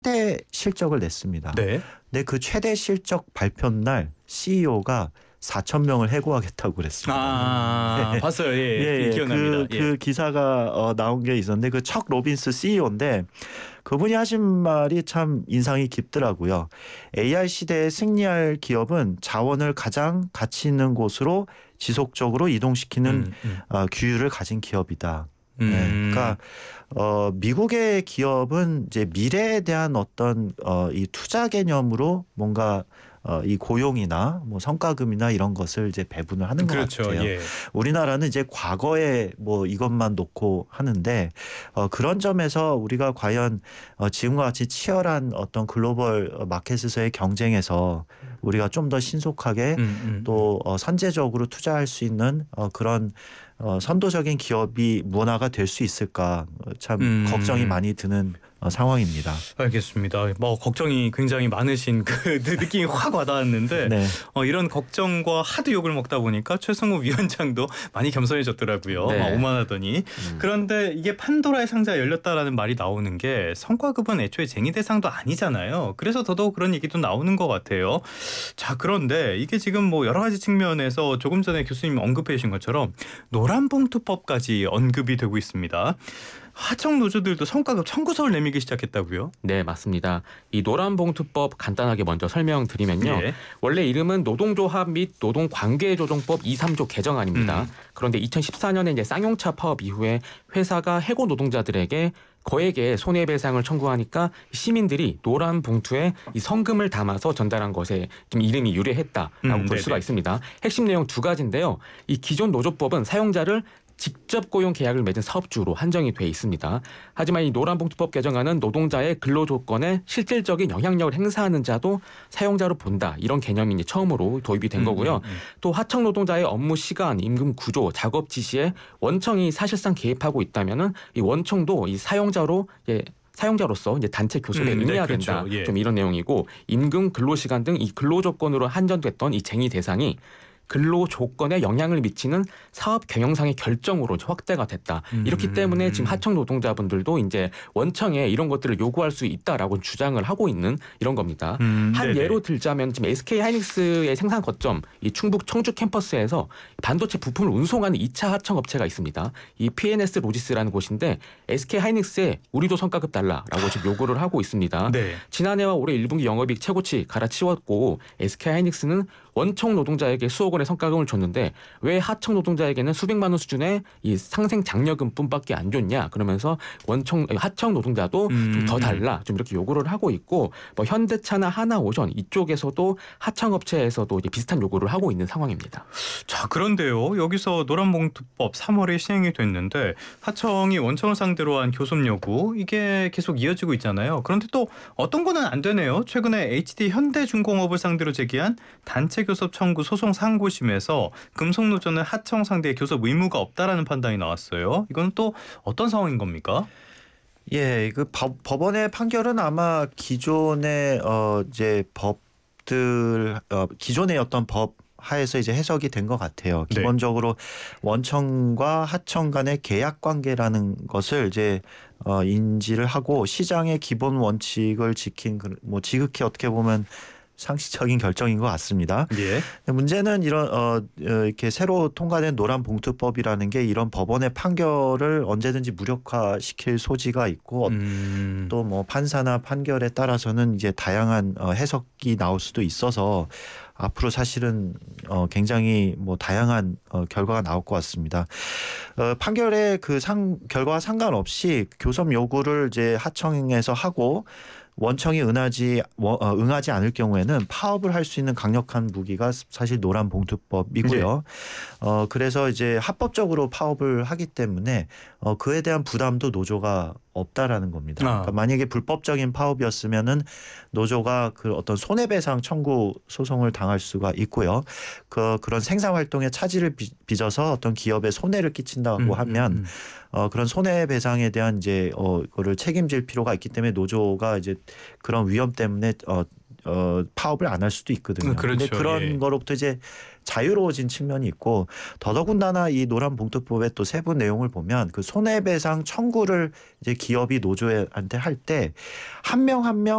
최대 실적을 냈습니다. 네. 근데 그 최대 실적 발표 날 CEO가 4천 명을 해고하겠다고 그랬습니다. 봤어요. 예, 예, 예. 기억납니다. 그 기사가 나온 게 있었는데 그 척 로빈스 CEO인데 그분이 하신 말이 참 인상이 깊더라고요. AI 시대에 승리할 기업은 자원을 가장 가치 있는 곳으로 지속적으로 이동시키는 규율을 가진 기업이다. 네, 그러니까 미국의 기업은 이제 미래에 대한 어떤 이 투자 개념으로 뭔가 이 고용이나 뭐 성과금이나 이런 것을 이제 배분을 하는 것 그렇죠. 같아요. 예. 우리나라는 이제 과거에 뭐 이것만 놓고 하는데 그런 점에서 우리가 과연 지금과 같이 치열한 어떤 글로벌 마켓에서의 경쟁에서 우리가 좀 더 신속하게 또 선제적으로 투자할 수 있는 그런 선도적인 기업이 문화가 될 수 있을까 참 걱정이 많이 드는 상황입니다. 알겠습니다. 뭐 걱정이 굉장히 많으신 그 느낌이 확 와닿았는데 네. 이런 걱정과 하도 욕을 먹다 보니까 최승우 위원장도 많이 겸손해졌더라고요. 네. 막 오만하더니. 그런데 이게 판도라의 상자가 열렸다라는 말이 나오는 게 성과급은 애초에 쟁의 대상도 아니잖아요. 그래서 더더욱 그런 얘기도 나오는 것 같아요. 자, 그런데 이게 지금 뭐 여러 가지 측면에서 조금 전에 교수님 언급해 주신 것처럼 노란봉투법까지 언급이 되고 있습니다. 하청 노조들도 성과급 청구서를 내밀기 시작했다고요? 네, 맞습니다. 이 노란봉투법 간단하게 먼저 설명드리면요. 예. 원래 이름은 노동조합 및 노동관계조정법 2, 3조 개정안입니다. 그런데 2014년에 이제 쌍용차 파업 이후에 회사가 해고 노동자들에게 거액의 손해배상을 청구하니까 시민들이 노란 봉투에 이 성금을 담아서 전달한 것에 좀 이름이 유래했다라고 볼 수가 있습니다. 핵심 내용 두 가지인데요. 이 기존 노조법은 사용자를 직접 고용 계약을 맺은 사업주로 한정이 돼 있습니다. 하지만 이 노란봉투법 개정안은 노동자의 근로 조건에 실질적인 영향력을 행사하는 자도 사용자로 본다. 이런 개념이 이제 처음으로 도입이 된 거고요. 또 하청 노동자의 업무 시간, 임금 구조, 작업 지시에 원청이 사실상 개입하고 있다면은 이 원청도 이 사용자로서 이제 단체 교섭에 응해야 된다. 그렇죠. 예. 좀 이런 내용이고 임금, 근로시간 등 이 근로 조건으로 한정됐던 이 쟁의 대상이 근로 조건에 영향을 미치는 사업 경영상의 결정으로 확대가 됐다. 이렇기 때문에 지금 하청 노동자분들도 이제 원청에 이런 것들을 요구할 수 있다라고 주장을 하고 있는 이런 겁니다. 한 예로 들자면 지금 SK 하이닉스의 생산 거점 이 충북 청주 캠퍼스에서 반도체 부품을 운송하는 2차 하청 업체가 있습니다. 이 PNS 로지스라는 곳인데 SK 하이닉스에 우리도 성과급 달라라고 지금 요구를 하고 있습니다. 네. 지난해와 올해 1분기 영업이익 최고치 갈아치웠고 SK 하이닉스는 원청 노동자에게 수억 원의 성과금을 줬는데 왜 하청 노동자에게는 수백만 원 수준의 이 상생 장려금뿐밖에 안 줬냐 그러면서 하청 노동자도 좀 더 달라 좀 이렇게 요구를 하고 있고 뭐 현대차나 하나오션 이쪽에서도 하청업체에서도 이제 비슷한 요구를 하고 있는 상황입니다. 자, 그런데요. 여기서 노란봉투법 3월에 시행이 됐는데 하청이 원청을 상대로 한 교섭 요구 이게 계속 이어지고 있잖아요. 그런데 또 어떤 거는 안 되네요. 최근에 HD 현대중공업을 상대로 제기한 단체 교섭 청구 소송 상고심에서 금속노조는 하청 상대의 교섭 의무가 없다라는 판단이 나왔어요. 이건 또 어떤 상황인 겁니까? 예, 그 법원의 판결은 아마 기존의 이제 법들 기존의 어떤 법 하에서 이제 해석이 된 것 같아요. 네. 기본적으로 원청과 하청 간의 계약 관계라는 것을 이제 인지를 하고 시장의 기본 원칙을 지킨 뭐 지극히 어떻게 보면 상식적인 결정인 것 같습니다. 예. 문제는 이런 이렇게 새로 통과된 노란봉투법이라는 게 이런 법원의 판결을 언제든지 무력화시킬 소지가 있고 또 뭐 판사나 판결에 따라서는 이제 다양한 해석이 나올 수도 있어서 앞으로 사실은 굉장히 뭐 다양한 결과가 나올 것 같습니다. 판결의 그 결과와 상관없이 교섭 요구를 이제 하청에서 하고 원청이 응하지 않을 경우에는 파업을 할 수 있는 강력한 무기가 사실 노란봉투법이고요. 그래서 이제 합법적으로 파업을 하기 때문에 그에 대한 부담도 노조가 없다라는 겁니다. 그러니까 만약에 불법적인 파업이었으면은 노조가 그 어떤 손해배상 청구 소송을 당할 수가 있고요. 그런 생산 활동에 차질을 빚어서 어떤 기업에 손해를 끼친다고 하면 그런 손해배상에 대한 이제 그거를 책임질 필요가 있기 때문에 노조가 이제 그런 위험 때문에 파업을 안 할 수도 있거든요. 그렇죠. 근데 그런 예. 거로부터 이제 자유로워진 측면이 있고 더더군다나 이 노란봉투법의 또 세부 내용을 보면 그 손해배상 청구를 이제 기업이 노조한테 할 때 한 명 한 명